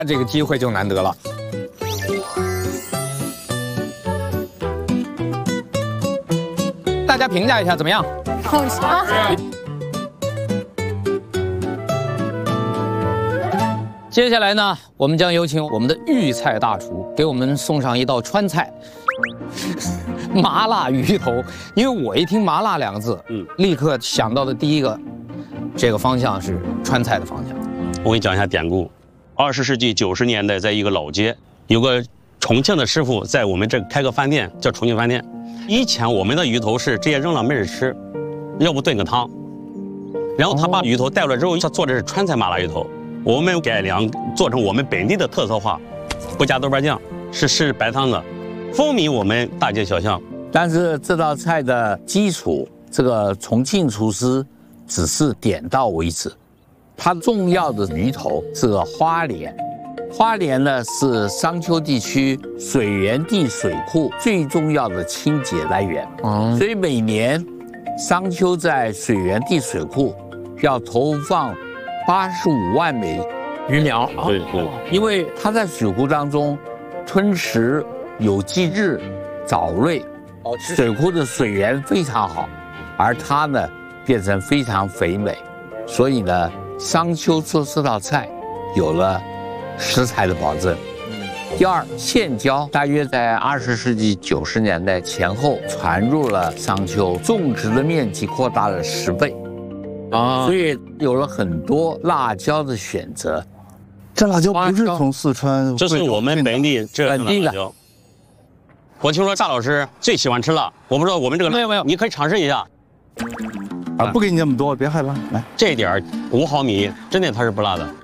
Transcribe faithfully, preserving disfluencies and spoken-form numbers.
这个机会就难得了。大家评价一下怎么样？ 好香。 接下来呢，我们将有请我们的豫菜大厨给我们送上一道川菜——麻辣鱼头。因为我一听麻辣两个字，嗯，立刻想到的第一个这个方向是川菜的方向。 我给你讲一下典故。二十世纪九十年代，在一个老街，有个重庆的师傅在我们这开个饭店，叫重庆饭店。以前我们的鱼头是直接扔了没人吃，要不炖个汤。然后他把鱼头带过来之后，他做的是川菜麻辣鱼头。我们改良做成我们本地的特色化，不加豆瓣酱，是是白汤的，风靡我们大街小巷。 但是这道菜的基础，这个重庆厨师只是点到为止。它重要的鱼头是个花鲢，花鲢呢是商丘地区水源地水库最重要的清洁来源。嗯，所以每年商丘在水源地水库要投放八十五万枚鱼苗， 对对， 因为它在水库当中吞食有机质、藻类，水库的水源非常好，而它呢变成非常肥美，所以呢，商丘做这道菜有了食材的保证。第二，线椒大约在二十世纪九十年代前后传入了商丘，种植的面积扩大了十倍。啊，所以有了很多辣椒的选择。 这辣椒不是从四川， 这是我们本地这本地的。 我听说夏老师最喜欢吃辣，我不知道我们这个没有没有， 你可以尝试一下。 啊，不给你那么多，别害怕，来， 这一点五毫米，真的它是不辣的。